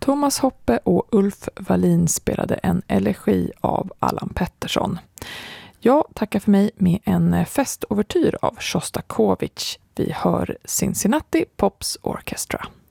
Thomas Hoppe och Ulf Wallin spelade en elegi av Allan Pettersson. Jag tackar för mig med en festovertyr av Shostakovich. Vi hör Cincinnati Pops Orchestra.